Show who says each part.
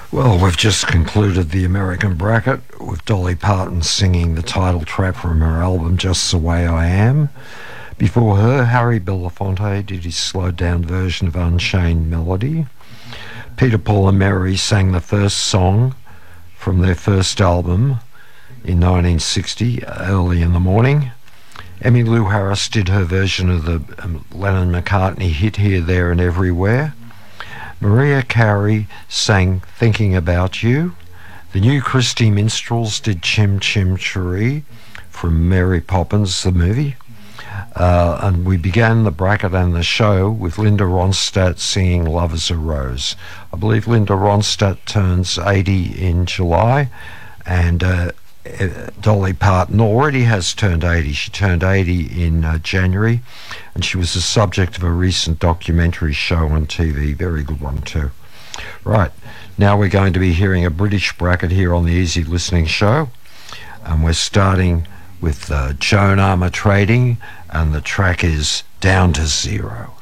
Speaker 1: Well, we've just concluded the American bracket with Dolly Parton singing the title track from her album Just the Way I Am. Before her, Harry Belafonte did his slowed down version of Unchained Melody. Peter, Paul and Mary sang the first song from their first album in 1960, Early in the Morning. Emmylou Harris did her version of the Lennon-McCartney hit Here, There and Everywhere. Maria Carey sang Thinking About You. The New Christy Minstrels did Chim Chim Cheree from Mary Poppins, the movie. And we began the bracket and the show with Linda Ronstadt singing Love is a Rose. I believe Linda Ronstadt turns 80 in July, and Dolly Parton already has turned 80. She turned 80 in January, and she was the subject of a recent documentary show on TV. Very good one too. Right, now we're going to be hearing a British bracket here on the Easy Listening Show, and we're starting with Joan Armatrading, and the track is Down to Zero.